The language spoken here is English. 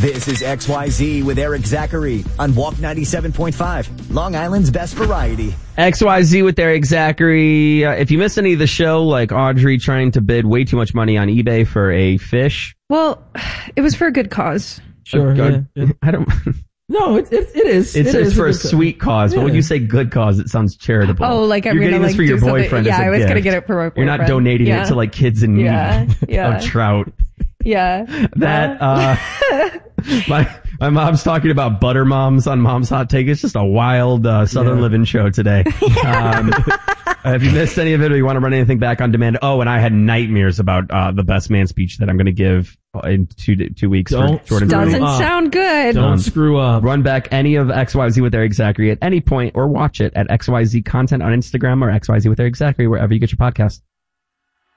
This is XYZ with Eric Zachary on Walk 97.5, Long Island's best variety. XYZ with Eric Zachary. If you missed any of the show, like Audrey trying to bid way too much money on eBay for a fish. Well, it was for a good cause. Sure. Yeah. I don't. No, it is. It's for a sweet cause, but when you say good cause, it sounds charitable. Oh, like I'm You're gonna getting this for your do something. boyfriend. Yeah, as a I was gift. gonna get it for my boyfriend. You're not donating it to like kids in need of trout. Yeah. That my mom's talking about butter moms on Mom's Hot Take. It's just a wild Southern living show today. If you missed any of it or you want to run anything back on demand, and I had nightmares about the best man speech that I'm going to give in 2 weeks for Jordan. Doesn't sound good. Don't screw up. Run back any of XYZ with Eric Zachary at any point or watch it at XYZ Content on Instagram or XYZ with Eric Zachary wherever you get your podcast.